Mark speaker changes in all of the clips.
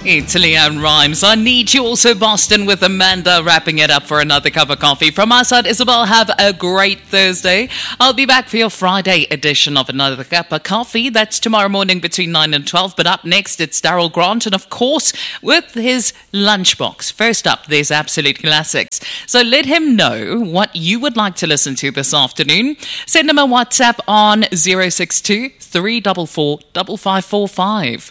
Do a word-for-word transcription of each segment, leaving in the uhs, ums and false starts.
Speaker 1: Italy and rhymes. I need you also, Boston, with Amanda wrapping it up for another cup of coffee. From my side, Isabel, have a great Thursday. I'll be back for your Friday edition of Another Cup of Coffee. That's tomorrow morning between nine and twelve. But up next, it's Daryl Grant, and of course, with his lunchbox. First up, there's Absolute Classics. So let him know what you would like to listen to this afternoon. Send him a WhatsApp on zero six two, three four four, five five four five.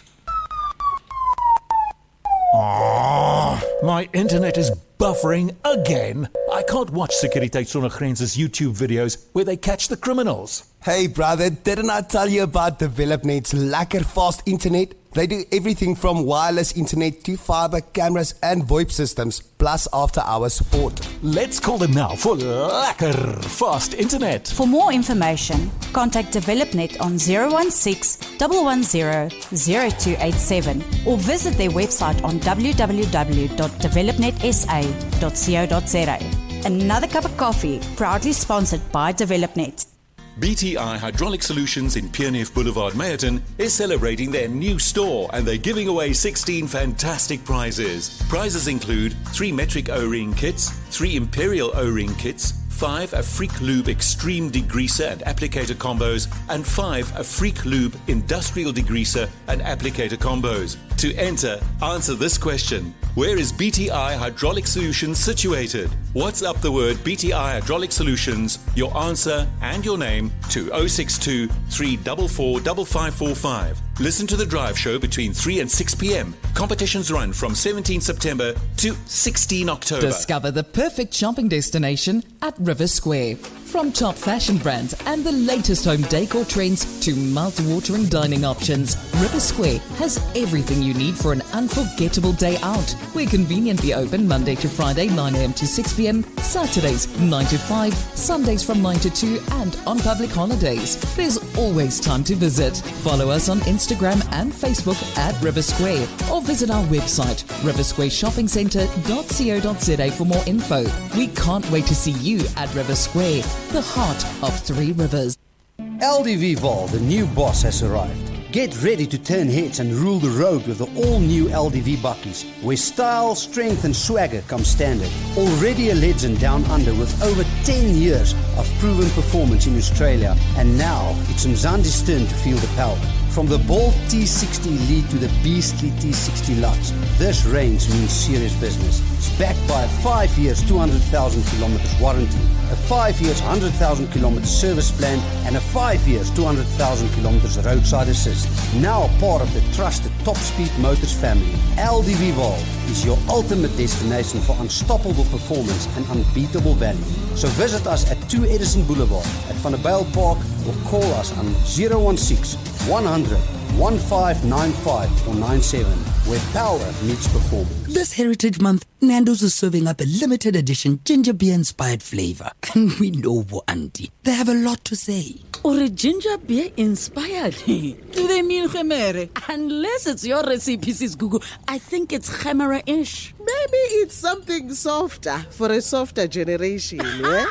Speaker 2: Oh, my internet is buffering again. I can't watch Sekuriteit Sonder Grense's YouTube videos where they catch the criminals.
Speaker 3: Hey brother, didn't I tell you about DevelopNet's lekker fast internet? They do everything from wireless internet to fiber, cameras and VoIP systems, plus after-hours support.
Speaker 2: Let's call them now for lekker fast internet.
Speaker 4: For more information, contact DevelopNet on zero one six, one one zero, zero two eight seven or visit their website on w w w dot developnet s a dot co dot z a. Another Cup of Coffee, proudly sponsored by DevelopNet.
Speaker 5: B T I Hydraulic Solutions in Pierneef Boulevard, Meyerton is celebrating their new store and they're giving away sixteen fantastic prizes. Prizes include three metric O-ring kits, three Imperial O-ring kits, five a Freak Lube Extreme Degreaser and Applicator combos, and five a Freak Lube Industrial Degreaser and Applicator combos. To enter, answer this question. Where is B T I Hydraulic Solutions situated? WhatsApp the word B T I Hydraulic Solutions, your answer and your name to zero six two, three four four, five five four five. Listen to the drive show between three and six p.m. Competitions run from seventeenth September to sixteenth October.
Speaker 6: Discover the perfect shopping destination at River Square. From top fashion brands and the latest home decor trends to mouth-watering dining options, River Square has everything you need for an unforgettable day out. We're conveniently open Monday to Friday, nine a.m. to six p.m, Saturdays nine to five, Sundays from nine to two, and on public holidays. There's always time to visit. Follow us on Instagram and Facebook at River Square or visit our website river square shopping centre dot co dot z a for more info. We can't wait to see you at River Square, the heart of Three Rivers.
Speaker 7: L D V Vol, the new boss, has arrived. Get ready to turn heads and rule the road with the all-new L D V bakkies, where style, strength and swagger come standard. Already a legend down under with over ten years of proven performance in Australia, and now it's Mzandi's turn to feel the power. From the bold T sixty Elite to the beastly T sixty Lux, this range means serious business. It's backed by a five years, two hundred thousand kilometers warranty, a five years, one hundred thousand kilometers service plan, and a five years, two hundred thousand kilometers roadside assist. Now part of the trusted Top Speed Motors family, L D V Vol is your ultimate destination for unstoppable performance and unbeatable value. So visit us at two Edison Boulevard at Van der Bijl Park or call us on zero one six, one hundred, fifteen ninety-five or ninety-seven, where power meets performance.
Speaker 8: This Heritage Month, Nando's is serving up a limited edition ginger beer inspired flavor. And we know for auntie, they have a lot to say.
Speaker 9: Or a ginger beer inspired? Do they mean gemere? Unless it's your recipe, Sis Gugu, I think it's gemere-ish.
Speaker 10: Maybe it's something softer for a softer generation, yeah?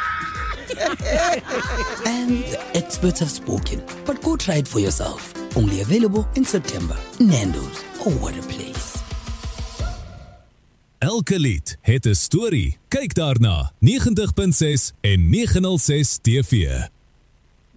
Speaker 8: And the experts have spoken, but go try it for yourself. Only available in September. Nando's, oh what a place.
Speaker 11: Elke lied het 'n storie. Kyk daarna, negentig punt ses en negen nul ses T V.